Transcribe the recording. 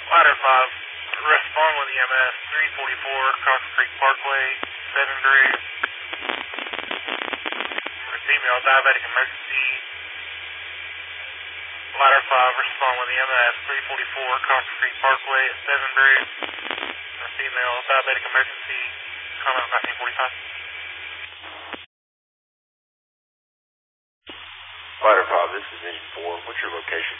Ladder 5, respond with EMS 344 Cross Creek Parkway, 7th grade. Receive me on diabetic emergency. Ladder 5, respond with EMS 344 Cross Creek Parkway, 7th grade. Receive me on diabetic emergency. Comment on 1945. Ladder 5, this is Engine 4. What's your location?